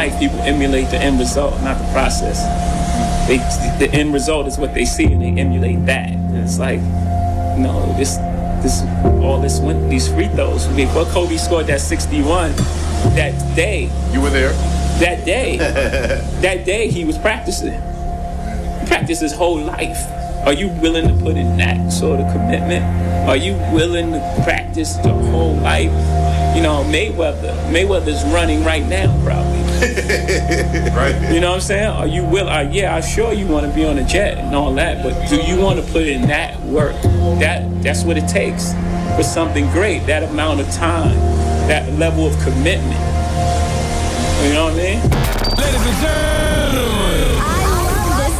life, people emulate the end result, not the process. The end result is what they see, and they emulate that. And it's like, these free throws. Before Kobe scored that 61, that day. You were there. That day he was practicing. He practiced his whole life. Are you willing to put in that sort of commitment? Are you willing to practice the whole life? Mayweather's running right now, probably. Right. You know what I'm saying? Are you willing? Yeah, I'm sure you want to be on a jet and all that, but do you want to put in that work? That's what it takes for something great. That amount of time, that level of commitment. You know what I mean? Ladies and gentlemen.